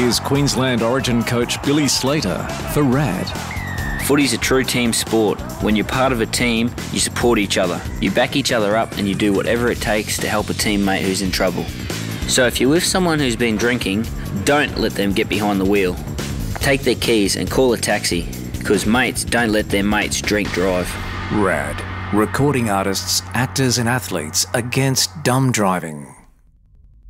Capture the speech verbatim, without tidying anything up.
Here's Queensland Origin coach Billy Slater for RAD. Footy's a true team sport. When you're part of a team, you support each other. You back each other up and you do whatever it takes to help a teammate who's in trouble. So if you're with someone who's been drinking, don't let them get behind the wheel. Take their keys and call a taxi, because mates don't let their mates drink drive. RAD. Recording artists, actors and athletes against dumb driving.